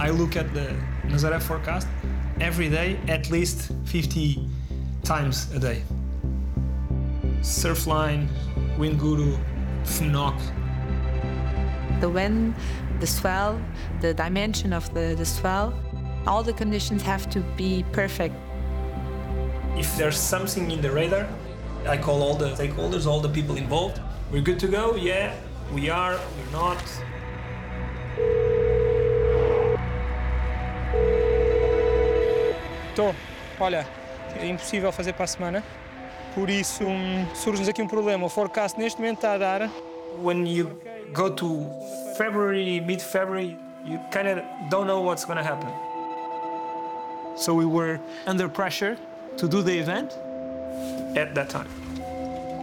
I look at the Nazaré forecast every day, at least 50 times a day. Surfline, wind guru, FNOC. The wind, the swell, the dimension of the swell, all the conditions have to be perfect. If there's something in the radar, I call all the stakeholders, all the people involved. We're good to go? Yeah, we are, we're not. Olha, é impossível fazer para a semana, por isso surge-nos aqui problema. O forecast neste momento está a dar. When you go to February, mid-February, you kind of don't know what's going to happen. So we were under pressure to do the event at that time.